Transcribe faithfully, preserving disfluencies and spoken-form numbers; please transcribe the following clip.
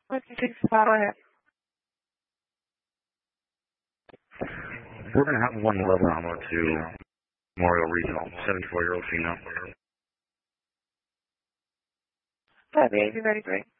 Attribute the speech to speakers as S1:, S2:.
S1: Okay, thanks. Go ahead.
S2: We're going to have one level ammo to Memorial Regional, seventy-four-year-old female.
S1: Five eight, you ready, great.